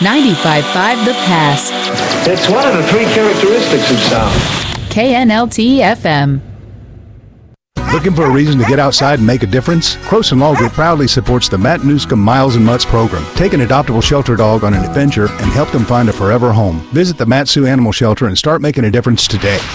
95.5 The Pass. It's one of the three characteristics of sound. KNLT FM. Looking for a reason to get outside and make a difference? Croson Law Group proudly supports the Matt Newscomb Miles and Mutts program. Take an adoptable shelter dog on an adventure and help them find a forever home. Visit the Mat-Su Animal Shelter and start making a difference today.